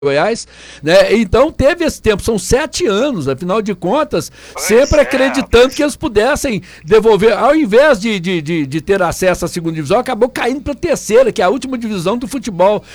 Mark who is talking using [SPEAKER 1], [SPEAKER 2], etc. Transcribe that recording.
[SPEAKER 1] Goiás, né? Então teve esse tempo, são 7 anos, afinal de contas, sempre acreditando que eles pudessem devolver, ao invés de ter acesso à segunda divisão, acabou caindo para a terceira, que é a última divisão do futebol